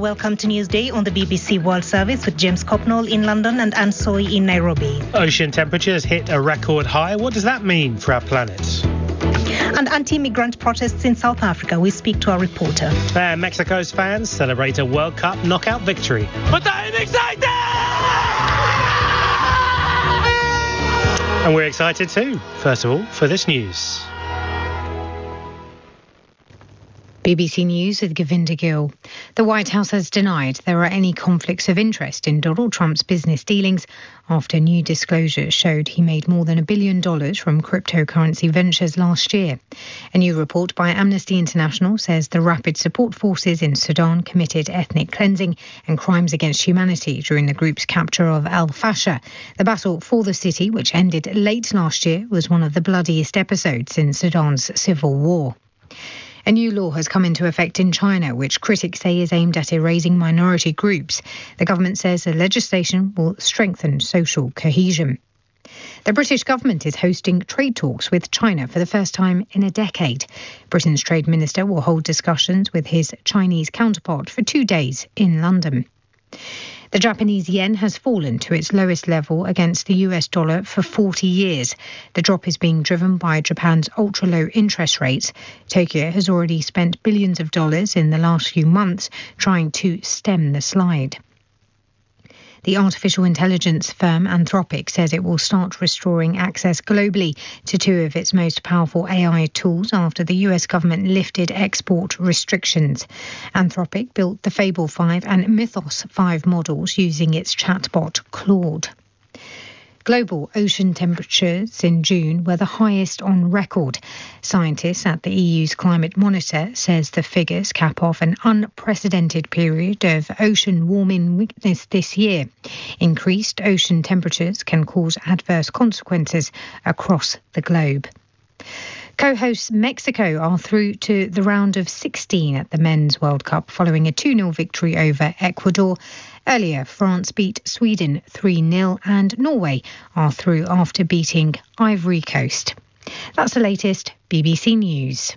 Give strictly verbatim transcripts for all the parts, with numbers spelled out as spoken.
welcome to Newsday on the B B C World Service with James Copnall in London and Anne Soy in Nairobi. Ocean temperatures hit a record high. What does that mean for our planet? And anti-immigrant protests in South Africa. We speak to our reporter. Uh, Mexico's fans celebrate a World Cup knockout victory. But I'm excited! And we're excited too, first of all, for this news. B B C News with Govinda Gill. The White House has denied there are any conflicts of interest in Donald Trump's business dealings after new disclosures showed he made more than a billion dollars from cryptocurrency ventures last year. A new report by Amnesty International says the Rapid Support Forces in Sudan committed ethnic cleansing and crimes against humanity during the group's capture of Al Fasher. The battle for the city, which ended late last year, was one of the bloodiest episodes in Sudan's civil war. A new law has come into effect in China, which critics say is aimed at erasing minority groups. The government says the legislation will strengthen social cohesion. The British government is hosting trade talks with China for the first time in a decade. Britain's trade minister will hold discussions with his Chinese counterpart for two days in London. The Japanese yen has fallen to its lowest level against the U S dollar for forty years. The drop is being driven by Japan's ultra-low interest rates. Tokyo has already spent billions of dollars in the last few months trying to stem the slide. The artificial intelligence firm Anthropic says it will start restoring access globally to two of its most powerful A I tools after the U S government lifted export restrictions. Anthropic built the Fable five and Mythos five models using its chatbot Claude. Global ocean temperatures in June were the highest on record. Scientists at the E U's Climate Monitor says the figures cap off an unprecedented period of ocean warming weakness this year. Increased ocean temperatures can cause adverse consequences across the globe. Co-hosts Mexico are through to the round of sixteen at the Men's World Cup following a two nil victory over Ecuador. Earlier, France beat Sweden three nil and Norway are through after beating Ivory Coast. That's the latest B B C News.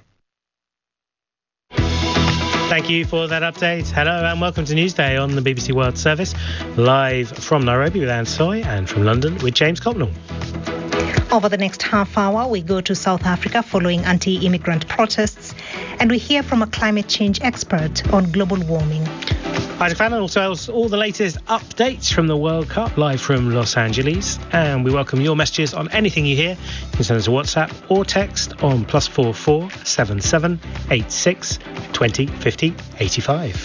Thank you for that update. Hello and welcome to Newsday on the B B C World Service, live from Nairobi with Anne Soy and from London with James Copnall. Over the next half hour, we go to South Africa following anti-immigrant protests, and we hear from a climate change expert on global warming. Isaac Fallon also has all the latest updates from the World Cup live from Los Angeles, and we welcome your messages on anything you hear. You can send us a WhatsApp or text on plus four four seven seven eight six twenty fifty eighty five.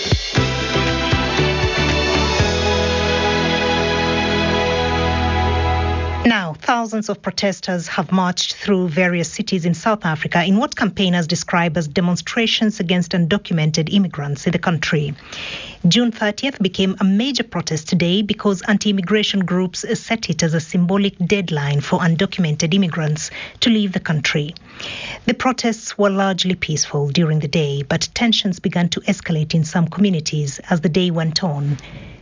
Now, thousands of protesters have marched through various cities in South Africa in what campaigners describe as demonstrations against undocumented immigrants in the country. June thirtieth became a major protest day because anti-immigration groups set it as a symbolic deadline for undocumented immigrants to leave the country. The protests were largely peaceful during the day, but tensions began to escalate in some communities as the day went on.